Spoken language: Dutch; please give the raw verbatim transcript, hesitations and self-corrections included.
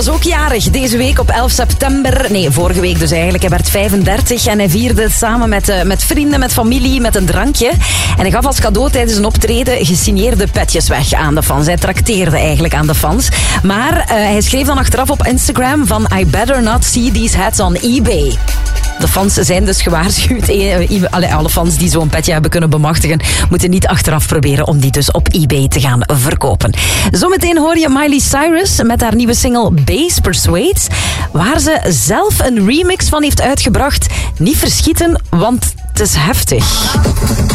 was ook jarig deze week op elf september. Nee, vorige week dus eigenlijk. Hij werd vijfendertig en hij vierde het samen met, uh, met vrienden, met familie, met een drankje. En hij gaf als cadeau tijdens een optreden gesigneerde petjes weg aan de fans. Hij trakteerde eigenlijk aan de fans. Maar uh, hij schreef dan achteraf op Instagram van I better not see these hats on eBay. De fans zijn dus gewaarschuwd. Alle fans die zo'n petje hebben kunnen bemachtigen, moeten niet achteraf proberen om die dus op eBay te gaan verkopen. Zometeen hoor je Miley Cyrus met haar nieuwe single Bass Persuades, waar ze zelf een remix van heeft uitgebracht. Niet verschieten, want het is heftig.